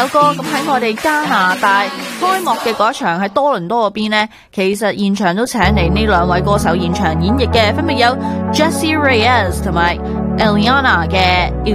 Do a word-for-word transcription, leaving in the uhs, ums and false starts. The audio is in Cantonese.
首歌咁喺我哋加拿大開幕嘅嗰場喺多倫多嗰邊呢，其實現場都請嚟呢兩位歌手現場演繹嘅，分別有 Jessie Reyez 同埋 Eliana 嘅